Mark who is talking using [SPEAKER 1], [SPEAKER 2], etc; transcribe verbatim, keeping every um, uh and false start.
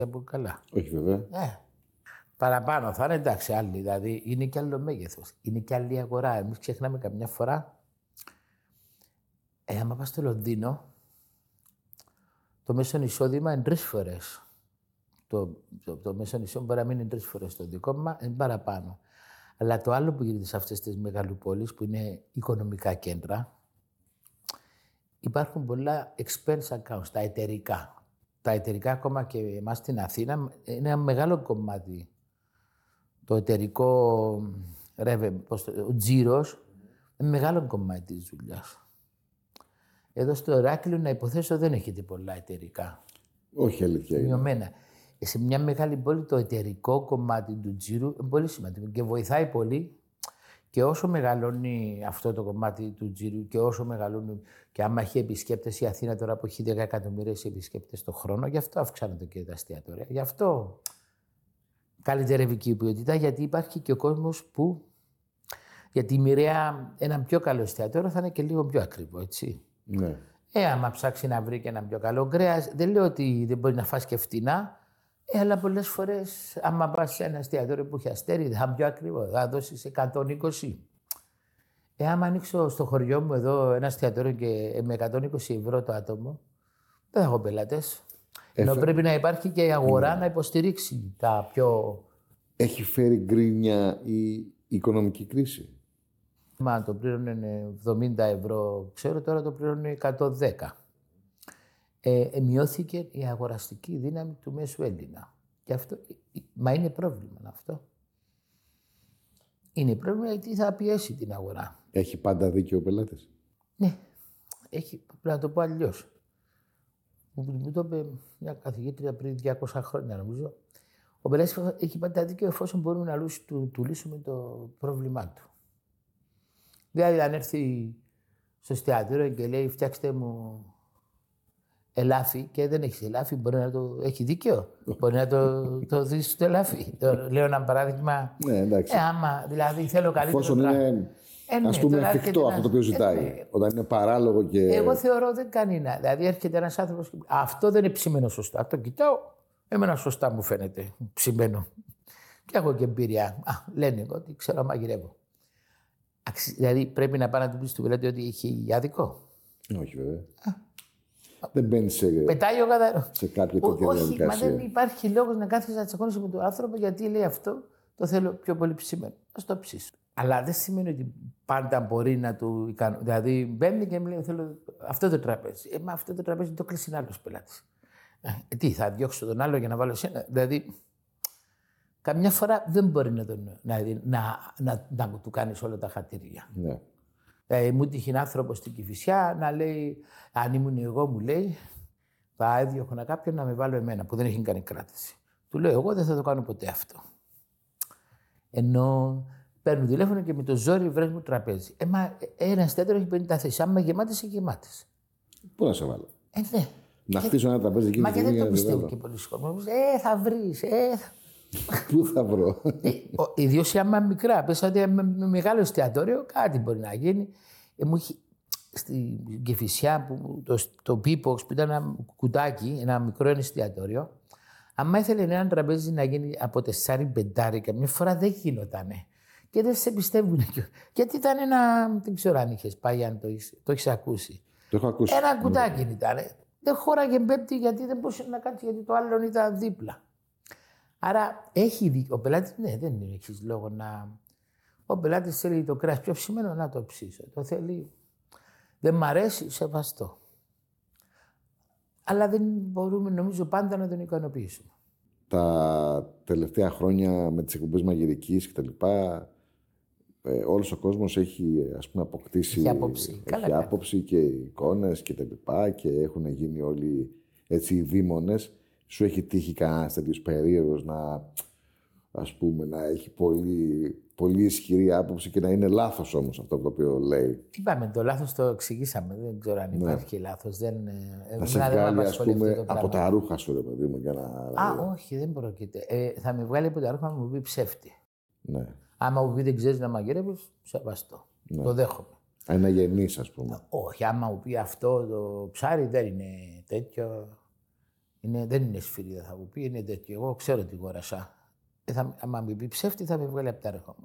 [SPEAKER 1] από καλά.
[SPEAKER 2] Όχι βέβαια.
[SPEAKER 1] Ε, παραπάνω θα είναι, εντάξει, άλλοι. Δηλαδή είναι και άλλο μέγεθος. Είναι και άλλη αγορά. Εμείς ξεχνάμε καμιά φορά. Ε, άμα πας στο Λονδίνο, το μέσο εισόδημα είναι τρεις φορές. Το, το, το μέσο εισόδημα μπορεί να μην είναι τρεις φορές το δικό μας, είναι παραπάνω. Αλλά το άλλο που γίνεται σε αυτές τις μεγαλοπόλεις, που είναι οικονομικά κέντρα, υπάρχουν πολλά expense accounts, τα εταιρικά. Τα εταιρικά, ακόμα και εμάς στην Αθήνα, είναι ένα μεγάλο κομμάτι. Το εταιρικό revenue, ο τζίρος, είναι μεγάλο κομμάτι της δουλειάς. Εδώ στο Ηράκλειο, να υποθέσω, δεν έχετε πολλά εταιρικά.
[SPEAKER 2] Όχι, αλήθεια είναι.
[SPEAKER 1] Μειωμένα. Σε μια μεγάλη πόλη το εταιρικό κομμάτι του τζίρου είναι πολύ σημαντικό και βοηθάει πολύ. Και όσο μεγαλώνει αυτό το κομμάτι του τζίρου και όσο μεγαλώνουν, και άμα έχει επισκέπτες η Αθήνα τώρα που έχει δέκα εκατομμύρια επισκέπτες το χρόνο, γι' αυτό αυξάνονται και τα εστιατόρια. Γι' αυτό καλύτερη η ποιότητα, γιατί υπάρχει και ο κόσμος που. Γιατί η μοιραία, ένα πιο καλό εστιατόριο θα είναι και λίγο πιο ακριβό, έτσι.
[SPEAKER 2] Ναι.
[SPEAKER 1] Ε, άμα ψάξει να βρει και ένα πιο καλό κρέας, δεν λέω ότι δεν μπορεί να φας και φτηνά, ε, αλλά πολλές φορές, άμα πας σε ένα εστιατόριο που έχει αστέρι, θα είναι πιο ακριβό, θα δώσεις εκατόν είκοσι. Ε, άμα ανοίξω στο χωριό μου εδώ ένα εστιατόριο και με εκατόν είκοσι ευρώ το άτομο, δεν θα έχω πελάτες. Ενώ πρέπει να υπάρχει και η αγορά mm. να υποστηρίξει τα πιο.
[SPEAKER 2] Έχει φέρει γκρίνια η οικονομική κρίση.
[SPEAKER 1] Μα το πλήρωνε εβδομήντα ευρώ, ξέρω, τώρα το πλήρωνε εκατόν δέκα. Ε, μειώθηκε η αγοραστική δύναμη του μέσου Έλληνα. Και αυτό, μα είναι πρόβλημα αυτό. Είναι πρόβλημα γιατί θα πιέσει την αγορά.
[SPEAKER 2] Έχει πάντα δίκιο ο πελάτης.
[SPEAKER 1] Ναι, έχει, πρέπει να το πω αλλιώς. Μου το είπε μια καθηγήτρια πριν διακόσια χρόνια, νομίζω. Ο πελάτης έχει πάντα δίκιο εφόσον μπορούμε να λύσουμε, του, του λύσουμε το πρόβλημά του. Δηλαδή, αν έρθει στο εστιατόριο και λέει φτιάξτε μου ελάφι και δεν έχει ελάφι, μπορεί να το έχει δίκιο. Μπορεί να το, το δει στο ελάφι. Το, λέω ένα παράδειγμα.
[SPEAKER 2] Ναι, εντάξει.
[SPEAKER 1] Ε, άμα δηλαδή θέλω καλύτερο.
[SPEAKER 2] Εφόσον είναι, ε, ναι, ας πούμε, εφικτό αυτό το οποίο ζητάει. Ε, ναι. Όταν είναι παράλογο και.
[SPEAKER 1] Εγώ θεωρώ δεν κάνει να. Δηλαδή, έρχεται ένα άνθρωπο και. Αυτό δεν είναι ψημένο σωστά. Το κοιτάω. Εμένα σωστά μου φαίνεται ψημένο. Και έχω και εμπειρία. Α, λένε ότι ξέρω μαγειρεύω. Δηλαδή πρέπει να πάει να του πει του πελάτη ότι έχει άδικο.
[SPEAKER 2] Όχι βέβαια. Α. Δεν μπαίνει σε,
[SPEAKER 1] πετάει ο καθαρό.
[SPEAKER 2] σε κάποια τέτοια
[SPEAKER 1] όχι,
[SPEAKER 2] διαδικασία.
[SPEAKER 1] Μα δεν υπάρχει λόγος να κάθεσαι να τσακώνεσαι με τον άνθρωπο γιατί λέει αυτό το θέλω πιο πολύ ψημένο. Α το ψήσω. Αλλά δεν σημαίνει ότι πάντα μπορεί να του ικανοποιήσει. Δηλαδή μπαίνει και μου λέει θέλω αυτό το τραπέζι. Ε, μα αυτό το τραπέζι το κλείσει άλλο πελάτη. Ε, τι, θα διώξω τον άλλο για να βάλω εσένα. Δηλαδή. Καμιά φορά δεν μπορεί να, τον, να, να, να, να του κάνεις όλα τα χατήρια.
[SPEAKER 2] Ναι.
[SPEAKER 1] Ε, μου τύχει άνθρωπο στην Κηφισιά να λέει, αν ήμουν εγώ, μου λέει, θα έδιωχνα κάποιον να με βάλω εμένα που δεν έχει κάνει κράτηση. Του λέω, εγώ δεν θα το κάνω ποτέ αυτό. Ενώ παίρνω τηλέφωνο και με το ζόρι βρες μου τραπέζι. Ε, μα ένα εστιατόριο έχει πενήντα θέσεις. Άμα γεμάτες, είναι γεμάτες.
[SPEAKER 2] Πού να σε βάλω.
[SPEAKER 1] Ε, ναι.
[SPEAKER 2] Να χτίσω ένα τραπέζι εκεί.
[SPEAKER 1] Μα και δεν το πιστεύω και πολλοί κόσμοι. Ε, θα βρεις. Ε,
[SPEAKER 2] Πού θα βρω.
[SPEAKER 1] Ιδίως άμα μικρά. Πες ότι με μεγάλο εστιατόριο κάτι μπορεί να γίνει. Ε, μου είχε στην Κηφισιά, που, το, το P-Box, που ήταν ένα κουτάκι, ένα μικρό εστιατόριο, άμα ήθελε ένα τραπέζι να γίνει από τεσσάρι πεντάρι, καμιά φορά δεν γινότανε. Και δεν σε πιστεύουν. Γιατί ήταν ένα. Δεν ξέρω αν είχε πάει, αν το, το έχει ακούσει.
[SPEAKER 2] Το έχω ακούσει.
[SPEAKER 1] Ένα κουτάκι ναι. ήταν. Δεν χώραγε πέμπτη γιατί δεν μπορούσε να κάτσει, γιατί το άλλο ήταν δίπλα. Άρα έχει δίκιο. Ο πελάτης, ναι, δεν έχει λόγο να. Ο πελάτης θέλει το κρέας πιο ψημένο, να το ψήσω. Το θέλει. Δεν μ' αρέσει, σεβαστό. Αλλά δεν μπορούμε, νομίζω, πάντα να τον ικανοποιήσουμε.
[SPEAKER 2] Τα τελευταία χρόνια με τις εκπομπές μαγειρικής και τα λοιπά, ε, όλος ο κόσμος έχει, ας πούμε, αποκτήσει.
[SPEAKER 1] Έχει άποψη.
[SPEAKER 2] Έχει
[SPEAKER 1] Καλά,
[SPEAKER 2] άποψη και εικόνες και τα λοιπά και έχουν γίνει όλοι έτσι οι δήμονες. Σου έχει τύχει κανένας τέτοιος περίεργος να, ας πούμε, να έχει πολύ, πολύ ισχυρή άποψη και να είναι λάθος όμως αυτό το οποίο λέει.
[SPEAKER 1] Είπαμε, το λάθος το εξηγήσαμε. Δεν ξέρω αν υπάρχει ναι. λάθος. Δεν,
[SPEAKER 2] να σε βγάλει, ας πούμε, από τα ρούχα σου, ρε παιδί μου, για να...
[SPEAKER 1] Α, όχι, δεν πρόκειται. Ε, θα με βγάλει από τα ρούχα να μου πει ψεύτη.
[SPEAKER 2] Ναι.
[SPEAKER 1] Άμα μου πει δεν ξέρεις να μαγειρεύεις, σεβαστό. Ναι. Το δέχομαι.
[SPEAKER 2] Ένα γεννής, ας πούμε.
[SPEAKER 1] Όχι, άμα μου πει αυτό το ψάρι δεν είναι τέτοιο. Είναι, δεν είναι σφυρίδα, θα μου πει, είναι τέτοιο. Εγώ ξέρω τι γόρασα. Ε, θα, άμα μου πει ψεύτη, θα με βγάλει από τα ρεχόμενα.